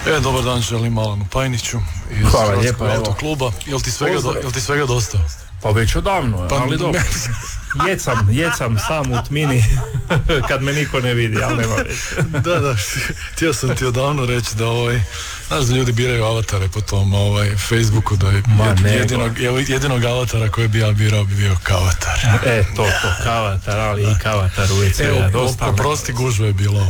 Dobar dan, želim Alanu Pajniću iz Hrvatskog autokluba. Jel ti svega dosta? Pa već odavno, ali dobro. Jecam sam u tmini kad me niko ne vidi, ali nema već. Da, htio sam ti odavno reći da znaš da ljudi biraju avatare po tom Facebooku, da je jedinog avatara koje bi ja birao bi bio Kavatar. To, Kavatar, ali i Kavatar u WC-a dosta. Prosti, gužva je bilo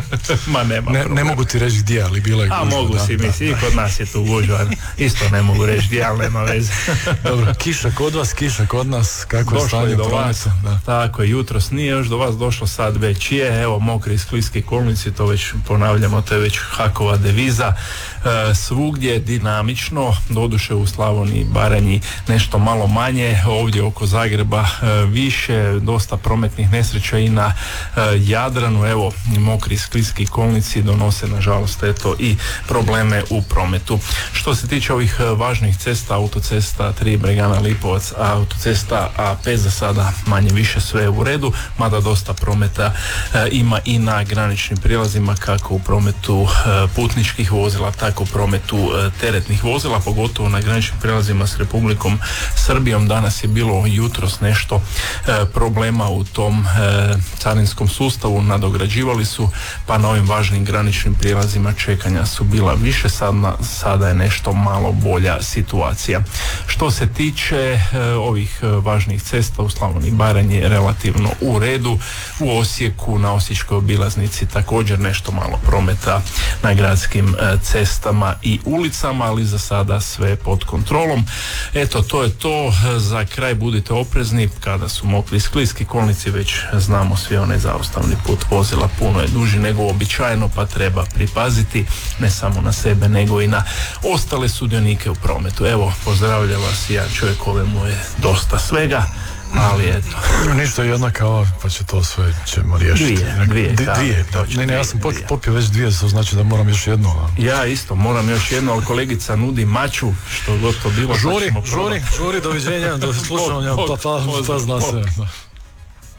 Ma nema ne mogu ti reći gdje, ali bila je gužva. A mogu si misli, i kod nas je tu gužva. Isto ne mogu reći gdje, ali nema veze. Dobro, kiša kod vas, kiša kod nas, kako je stanje prometa? Tako je, jutros nije još do vas došlo, sad već je, evo mokri skliski kolnici, to već ponavljamo, to je već Hakova deviza. Svugdje dinamično, doduše u Slavoniji, Baranji nešto malo manje, ovdje oko Zagreba više, dosta prometnih nesreća i na Jadranu. Evo, mokri skliski kolnici donose nažalost i probleme u prometu. Što se tiče ovih važnih cesta, autocesta 3 Bregana Lipovac, autocesta A5 za sada manje više sve u redu, mada dosta prometa ima i na graničnim prijelazima, kako u prometu putničkih vozila, tako u prometu teretnih vozila, pogotovo na graničnim prijelazima s Republikom Srbijom. Danas je bilo jutros nešto problema u tom carinskom sustavu, nadograđivali su, pa na ovim važnim graničnim prijelazima čekanja su bila više, sada je nešto malo bolja situacija. Što se tiče ovih važnih cesta u Slavoniji, Baranji relativno u redu, u Osijeku na Osječkoj obilaznici također nešto malo prometa na gradskim cestama i ulicama, ali za sada sve pod kontrolom. Eto, to je to. Za kraj budite oprezni, kada su mokri skliski kolnici, već znamo svi, onaj zaustavni put vozila puno je duži nego uobičajeno, pa treba pripaziti ne samo na sebe nego i na ostale sudionike u prometu. Evo, pozdravljam vas i ja, čovjek kojemu je dosta svega, ali eto. Ništa, jedna kava, pa će to sve ćemo riješiti. Dvije. Ne, ja sam popio već dvije, to znači da moram još jednu. Ja isto, moram još jednu, ali kolegica nudi maču, što god to bilo. Žuri, doviđenja, da slušam, pa zna se.